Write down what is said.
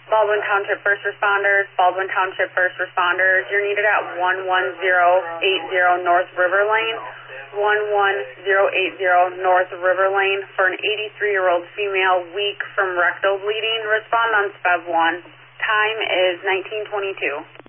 Baldwin Township First Responders, Baldwin Township First Responders, you're needed at 11080 North River Lane, 11080 North River Lane for an 83-year-old female weak from rectal bleeding. Respond on SPEV 1. Time is 1922.